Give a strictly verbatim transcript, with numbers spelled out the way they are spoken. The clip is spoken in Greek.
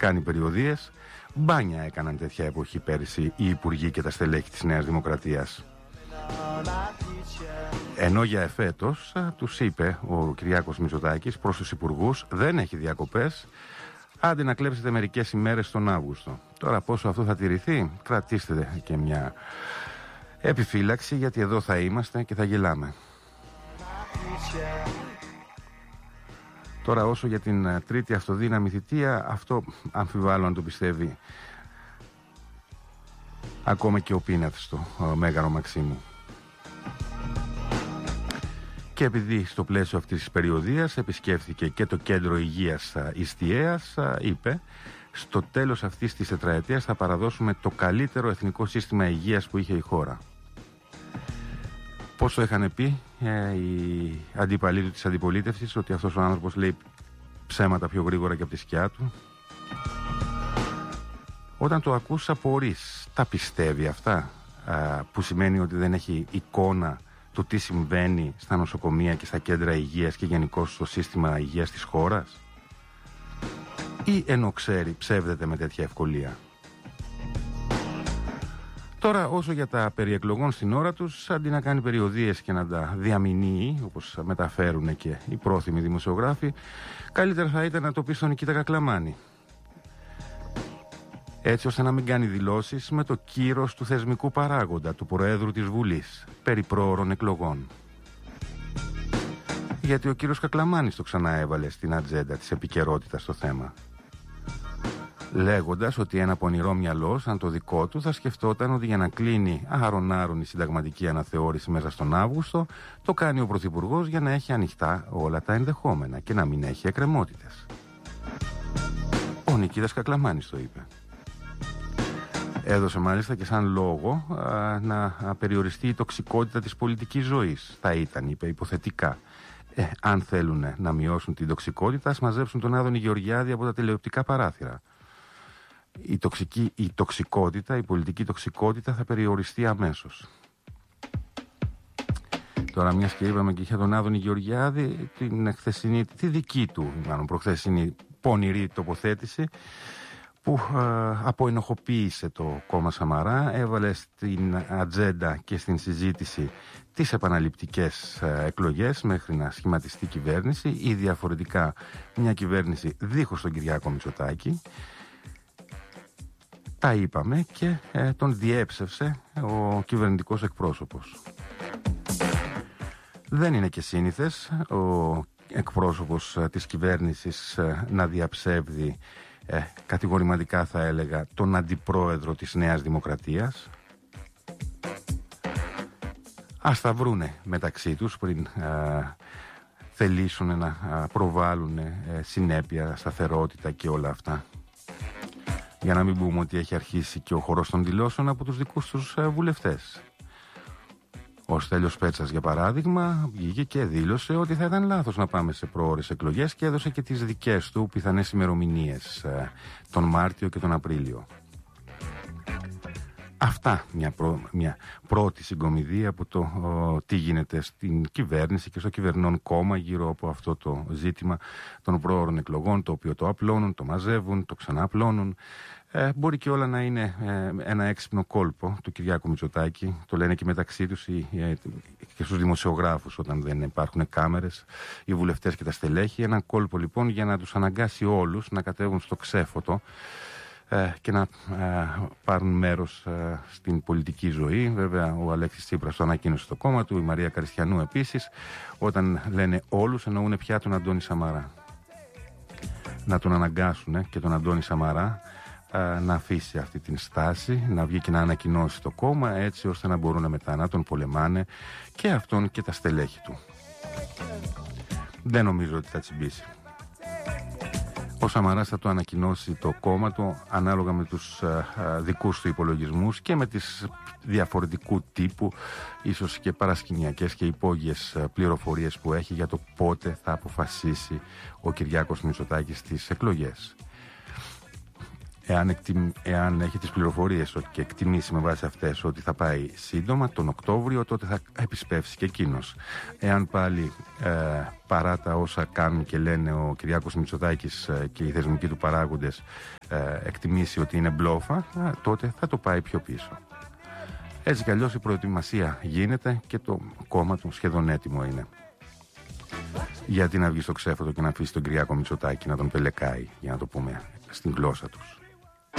κάνει περιοδίες. Μπάνια έκαναν τέτοια εποχή πέρυσι οι υπουργοί και τα στελέχη της Νέας Δημοκρατίας. Ενώ για εφέτος τους είπε ο Κυριάκος Μητσοτάκης προς τους υπουργούς, δεν έχει διακοπές, άντε να κλέψετε μερικές ημέρες τον Αύγουστο. Τώρα πόσο αυτό θα τηρηθεί, κρατήστε και μια επιφύλαξη, γιατί εδώ θα είμαστε και θα γελάμε. Τώρα όσο για την τρίτη αυτοδύναμη θητεία, αυτό αμφιβάλλω αν το πιστεύει ακόμα και ο Πίνατς στο Μέγαρο Μαξίμου. Και επειδή στο πλαίσιο αυτής της περιοδίας επισκέφθηκε και το κέντρο υγείας Ιστιαίας, είπε, στο τέλος αυτής της τετραετίας θα παραδώσουμε το καλύτερο εθνικό σύστημα υγείας που είχε η χώρα. Πόσο είχαν πει ε, οι αντίπαλοι του της αντιπολίτευσης ότι αυτός ο άνθρωπος λέει ψέματα πιο γρήγορα και από τη σκιά του. Όταν το ακούς απορείς, τα πιστεύει αυτά, α, που σημαίνει ότι δεν έχει εικόνα του τι συμβαίνει στα νοσοκομεία και στα κέντρα υγείας και γενικώς στο σύστημα υγείας της χώρας, ή ενώ ξέρει ψεύδεται με τέτοια ευκολία. Τώρα όσο για τα περί εκλογών στην ώρα τους, αντί να κάνει περιοδίες και να τα διαμηνύει, όπως μεταφέρουν και οι πρόθυμοι δημοσιογράφοι, καλύτερα θα ήταν να το πει στον Νικήτα Κακλαμάνη, έτσι ώστε να μην κάνει δηλώσεις με το κύρος του θεσμικού παράγοντα, του Προέδρου της Βουλής, περί πρόωρων εκλογών. Γιατί ο κύριος Κακλαμάνης το ξαναέβαλε στην ατζέντα της επικαιρότητας στο θέμα, λέγοντας ότι ένα πονηρό μυαλό σαν το δικό του θα σκεφτόταν ότι για να κλείνει άρον-άρον η συνταγματική αναθεώρηση μέσα στον Αύγουστο, το κάνει ο Πρωθυπουργός για να έχει ανοιχτά όλα τα ενδεχόμενα και να μην έχει εκκρεμότητες. Ο Νικήτας Κακλαμάνης το είπε. Έδωσε μάλιστα και σαν λόγο α, να α, περιοριστεί η τοξικότητα της πολιτικής ζωής. Θα ήταν, είπε, υποθετικά. Ε, αν θέλουν να μειώσουν την τοξικότητα, ας μαζέψουν τον Άδωνη Γεωργιάδη από τα τηλεοπτικά παράθυρα. Η, τοξική, η τοξικότητα, η πολιτική τοξικότητα θα περιοριστεί αμέσως. Τώρα μιας και είπαμε και για τον Άδωνη Γεωργιάδη, την χθεσινή, τη δική του, μάλλον προχθεσινή πονηρή τοποθέτηση, που ε, αποενοχοποίησε το κόμμα Σαμαρά, έβαλε στην ατζέντα και στην συζήτηση τις επαναληπτικές ε, εκλογές μέχρι να σχηματιστεί κυβέρνηση ή διαφορετικά μια κυβέρνηση δίχως τον Κυριάκο Μητσοτάκη. Τα είπαμε και ε, τον διέψευσε ο κυβερνητικός εκπρόσωπος. Δεν είναι και σύνηθες ο εκπρόσωπος ε, της κυβέρνησης ε, να διαψεύδει ε, κατηγορηματικά, θα έλεγα, τον αντιπρόεδρο της Νέας Δημοκρατίας. Ας τα βρούνε μεταξύ τους πριν ε, θελήσουν να ε, προβάλλουν ε, συνέπεια, σταθερότητα και όλα αυτά. Για να μην πούμε ότι έχει αρχίσει και ο χορός των δηλώσεων από τους δικούς τους ε, βουλευτές. Ο Στέλιος Πέτσας, για παράδειγμα, βγήκε και δήλωσε ότι θα ήταν λάθος να πάμε σε προώρες εκλογές και έδωσε και τις δικές του πιθανές ημερομηνίες, ε, τον Μάρτιο και τον Απρίλιο. Αυτά μια, πρω, μια πρώτη συγκομιδή από το ο, τι γίνεται στην κυβέρνηση και στο κυβερνών κόμμα γύρω από αυτό το ζήτημα των προώρων εκλογών, το οποίο το απλώνουν, το μαζεύουν, το ξαναπλώνουν. Ε, μπορεί και όλα να είναι ε, ένα έξυπνο κόλπο του Κυριάκου Μητσοτάκη, το λένε και μεταξύ τους οι, ε, και στους δημοσιογράφους όταν δεν υπάρχουν κάμερες, οι βουλευτές και τα στελέχη. Ένα κόλπο λοιπόν για να τους αναγκάσει όλους να κατέβουν στο ξέφωτο και να ε, πάρουν μέρος ε, στην πολιτική ζωή. Βέβαια ο Αλέξης Τσίπρας το ανακοίνωσε στο κόμμα του, η Μαρία Καριστιανού επίσης. Όταν λένε όλους εννοούν πια τον Αντώνη Σαμαρά. Να τον αναγκάσουν και τον Αντώνη Σαμαρά ε, να αφήσει αυτή την στάση, να βγει και να ανακοινώσει το κόμμα, έτσι ώστε να μπορούν μετά να τον πολεμάνε και αυτόν και τα στελέχη του. Δεν νομίζω ότι θα τσιμπήσει. Ο Σαμαράς θα το ανακοινώσει το κόμμα του ανάλογα με τους α, α, δικούς του υπολογισμούς και με τις διαφορετικού τύπου, ίσως και παρασκηνιακές και υπόγειες πληροφορίες που έχει για το πότε θα αποφασίσει ο Κυριάκος Μητσοτάκης στις εκλογές. Εάν, εκτιμ, εάν έχει τις πληροφορίες και εκτιμήσει με βάση αυτές ότι θα πάει σύντομα τον Οκτώβριο, τότε θα επισπεύσει και εκείνος. Εάν πάλι ε, παρά τα όσα κάνουν και λένε ο Κυριάκος Μητσοτάκης ε, και οι θεσμικοί του παράγοντες ε, εκτιμήσει ότι είναι μπλόφα, ε, τότε θα το πάει πιο πίσω. Έτσι κι αλλιώς η προετοιμασία γίνεται και το κόμμα του σχεδόν έτοιμο είναι. Γιατί να βγει στο ξέφωτο και να αφήσει τον Κυριάκο Μητσοτάκη να τον πελεκάει, για να το πούμε στην γλώσσα τους.